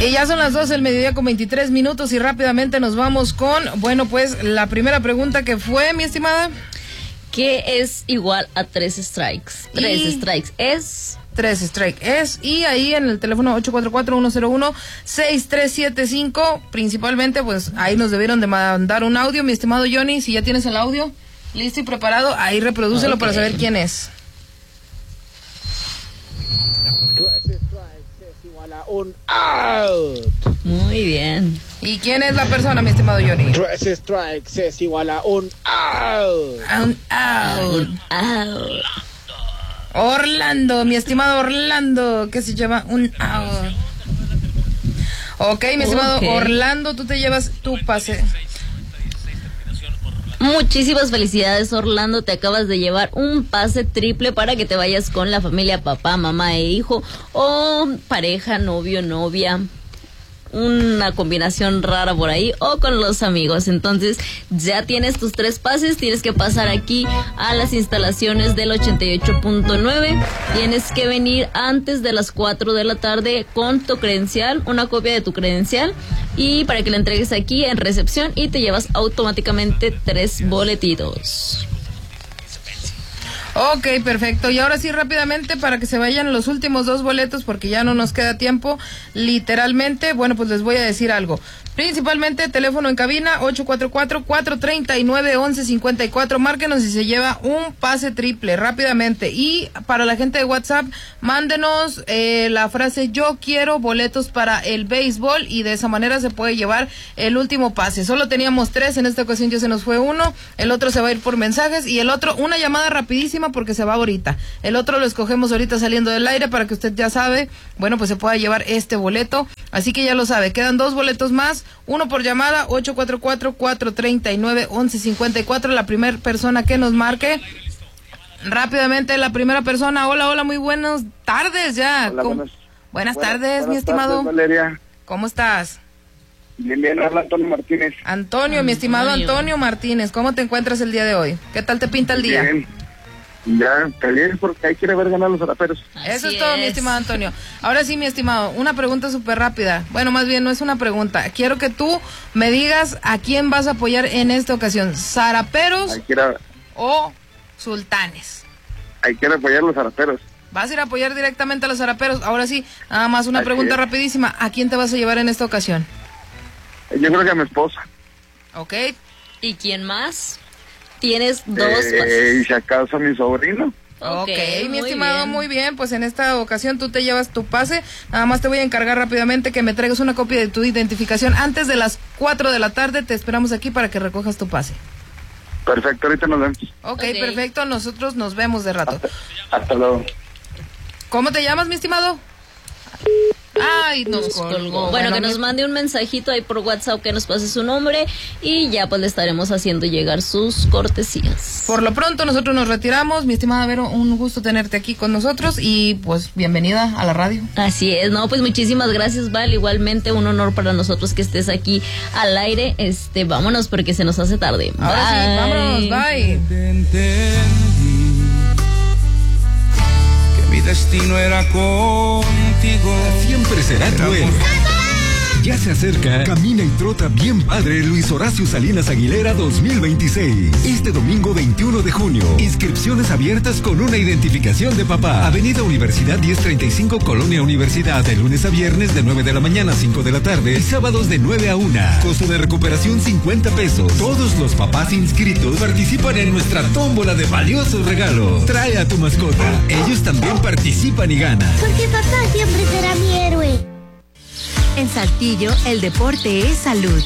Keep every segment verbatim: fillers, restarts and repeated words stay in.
Y ya son las doce del mediodía con veintitrés minutos y rápidamente nos vamos con, bueno, pues la primera pregunta que fue, mi estimada. ¿Qué es igual a tres strikes? Tres y... strikes es... Tres strikes es, y ahí en el teléfono ocho cuatro cuatro, uno cero uno, seis tres siete cinco, principalmente, pues ahí nos debieron de mandar un audio, mi estimado Johnny, si ya tienes el audio listo y preparado, ahí reprodúcelo okay. Para saber quién es. Tres strikes es igual a un out. Muy bien. ¿Y quién es la persona, mi estimado Johnny? Tres strikes es igual a un out. Un out. Un out. Orlando, mi estimado Orlando, que se llama un out. Ok, mi estimado okay. Orlando, tú te llevas tu pase. Muchísimas felicidades, Orlando, te acabas de llevar un pase triple para que te vayas con la familia, papá, mamá e hijo, o pareja, novio, novia, una combinación rara por ahí, o con los amigos. Entonces ya tienes tus tres pases, tienes que pasar aquí a las instalaciones del ochenta y ocho punto nueve, tienes que venir antes de las cuatro de la tarde con tu credencial, una copia de tu credencial, y para que la entregues aquí en recepción y te llevas automáticamente tres boletitos. Ok, perfecto. Y ahora sí, rápidamente, para que se vayan los últimos dos boletos, porque ya no nos queda tiempo, literalmente, bueno, pues les voy a decir algo. Principalmente, teléfono en cabina, ocho cuatro cuatro, cuatro tres nueve, once cincuenta y cuatro. Márquenos y se lleva un pase triple, rápidamente. Y para la gente de WhatsApp, mándenos eh, la frase, yo quiero boletos para el béisbol, y de esa manera se puede llevar el último pase. Solo teníamos tres, en esta ocasión ya se nos fue uno, el otro se va a ir por mensajes, y el otro, una llamada rapidísima, porque se va ahorita. El otro lo escogemos ahorita saliendo del aire para que usted ya sabe, bueno, pues se pueda llevar este boleto. Así que ya lo sabe, quedan dos boletos más, uno por llamada, ocho cuatro cuatro, cuatro tres nueve, once cincuenta y cuatro. La primera persona que nos marque, rápidamente, la primera persona. Hola, hola, muy buenas tardes ya. Hola, buenas, buenas tardes, buenas mi estimado. Tardes, Valeria. ¿Cómo estás? Bien, bien, habla Antonio Martínez. Antonio, mi estimado Antonio Martínez, ¿cómo te encuentras el día de hoy? ¿Qué tal te pinta el día? Bien. Ya, caliente porque hay que ver ganar los zaraperos. Eso es todo, mi estimado Antonio. Ahora sí, mi estimado, una pregunta súper rápida. Bueno, más bien no es una pregunta. Quiero que tú me digas a quién vas a apoyar en esta ocasión. ¿Zaraperos a... o sultanes? Hay que apoyar a los zaraperos. Vas a ir a apoyar directamente a los zaraperos. Ahora sí, nada más una Así pregunta es. rapidísima. ¿A quién te vas a llevar en esta ocasión? Yo creo que a mi esposa. Ok. ¿Y quién más? Tienes dos eh, pases. Y si acaso mi sobrino. Ok, okay, mi muy estimado, bien. muy bien. Pues en esta ocasión tú te llevas tu pase. Nada más te voy a encargar rápidamente que me traigas una copia de tu identificación antes de las cuatro de la tarde. Te esperamos aquí para que recojas tu pase. Perfecto, ahorita nos vemos. Ok, okay. Perfecto. Nosotros nos vemos de rato. Hasta, hasta luego. ¿Cómo te llamas, mi estimado? Ay, nos, nos colgó. colgó. Bueno, bueno que mi... nos mande un mensajito ahí por WhatsApp, que nos pase su nombre y ya pues le estaremos haciendo llegar sus cortesías. Por lo pronto nosotros nos retiramos, mi estimada Vero, un gusto tenerte aquí con nosotros y pues bienvenida a la radio. Así es, no, pues muchísimas gracias, Val, igualmente un honor para nosotros que estés aquí al aire. Este, vámonos porque se nos hace tarde. Ahora bye. sí, vámonos, bye. Mi destino era contigo. Siempre será tu héroe. Ya se acerca Camina y Trota Bien Padre Luis Horacio Salinas Aguilera dos mil veintiséis. Este domingo veintiuno de junio. Inscripciones abiertas con una identificación de papá. Avenida Universidad diez treinta y cinco, Colonia Universidad. De lunes a viernes de nueve de la mañana a cinco de la tarde. Y sábados de nueve a una. Costo de recuperación cincuenta pesos. Todos los papás inscritos participan en nuestra tómbola de valiosos regalos. Trae a tu mascota. Ellos también participan y ganan. Porque papá siempre será mi héroe. En Saltillo, el deporte es salud.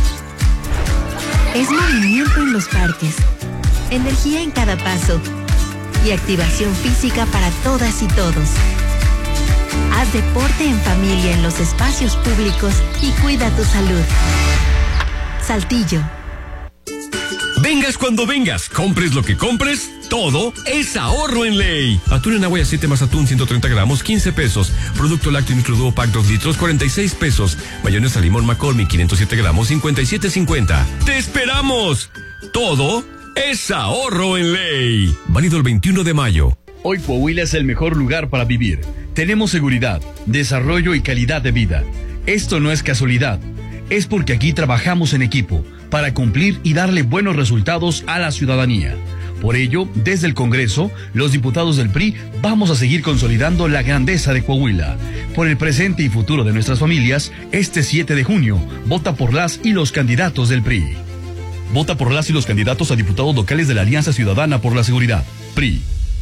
Es movimiento en los parques, energía en cada paso y activación física para todas y todos. Haz deporte en familia en los espacios públicos y cuida tu salud. Saltillo. Vengas cuando vengas, compres lo que compres, todo es ahorro en Ley. Atún en agua y aceite más atún ciento treinta gramos, quince pesos. Producto lácteo Nutriduo Pack dos litros, cuarenta y seis pesos. Mayonesa limón McCormick quinientos siete gramos, cincuenta y siete cincuenta. ¡Te esperamos! Todo es ahorro en Ley. Válido el veintiuno de mayo. Hoy Coahuila es el mejor lugar para vivir. Tenemos seguridad, desarrollo y calidad de vida. Esto no es casualidad, es porque aquí trabajamos en equipo para cumplir y darle buenos resultados a la ciudadanía. Por ello, desde el Congreso, los diputados del P R I vamos a seguir consolidando la grandeza de Coahuila. Por el presente y futuro de nuestras familias, este siete de junio, vota por las y los candidatos del P R I. Vota por las y los candidatos a diputados locales de la Alianza Ciudadana por la Seguridad, P R I.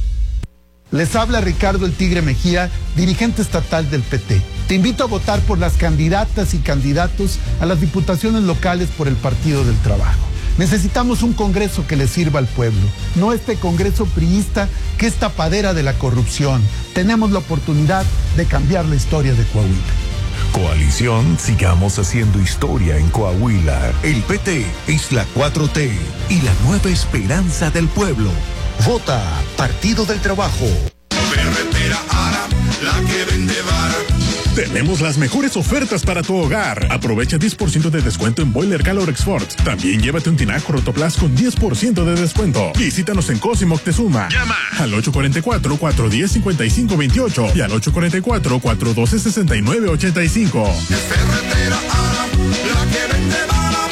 Les habla Ricardo el Tigre Mejía, dirigente estatal del P T. Te invito a votar por las candidatas y candidatos a las diputaciones locales por el Partido del Trabajo. Necesitamos un Congreso que le sirva al pueblo, no este Congreso priista que es tapadera de la corrupción. Tenemos la oportunidad de cambiar la historia de Coahuila. Coalición, sigamos haciendo historia en Coahuila. El P T es la cuatro T y la nueva esperanza del pueblo. Vota Partido del Trabajo. Ferretera Ara, la que vende vara. Tenemos las mejores ofertas para tu hogar. Aprovecha diez por ciento de descuento en Boiler Calor Ford. También llévate un tinaco Rotoplas con diez por ciento de descuento. Visítanos en Cosimo Moctezuma. Llama al ocho cuatro cuatro, cuatro uno cero, cinco cinco dos ocho y al ocho cuatro cuatro, cuatro uno dos, seis nueve ocho cinco. Ferretera Ara, la que vende vara.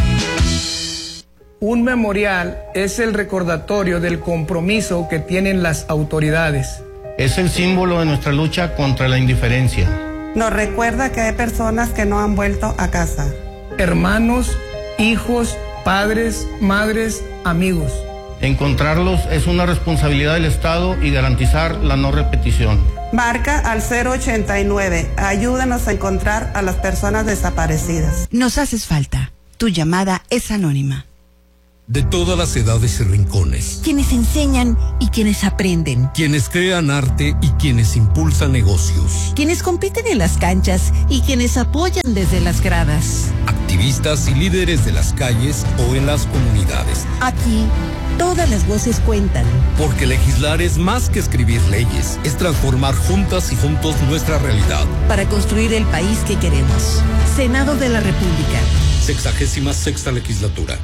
Un memorial es el recordatorio del compromiso que tienen las autoridades. Es el símbolo de nuestra lucha contra la indiferencia. Nos recuerda que hay personas que no han vuelto a casa. Hermanos, hijos, padres, madres, amigos. Encontrarlos es una responsabilidad del Estado y garantizar la no repetición. Marca al cero ochenta y nueve. Ayúdanos a encontrar a las personas desaparecidas. Nos haces falta. Tu llamada es anónima. De todas las edades y rincones. Quienes enseñan y quienes aprenden. Quienes crean arte y quienes impulsan negocios. Quienes compiten en las canchas y quienes apoyan desde las gradas. Activistas y líderes de las calles o en las comunidades. Aquí, todas las voces cuentan. Porque legislar es más que escribir leyes. Es transformar juntas y juntos nuestra realidad. Para construir el país que queremos. Senado de la República. Sexagésima sexta legislatura.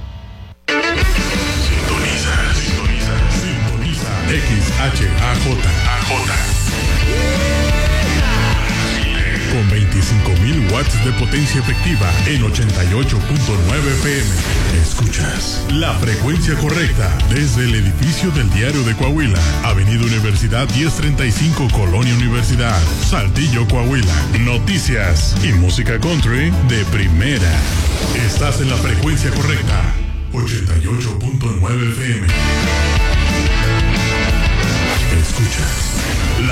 Sintoniza, sintoniza, sintoniza. X H A J, A J. Con veinticinco mil watts de potencia efectiva en ochenta y ocho punto nueve F M. Escuchas la frecuencia correcta desde el edificio del Diario de Coahuila, Avenida Universidad diez treinta y cinco, Colonia Universidad, Saltillo, Coahuila. Noticias y música country de primera. Estás en la frecuencia correcta. ochenta y ocho punto nueve F M. Escuchas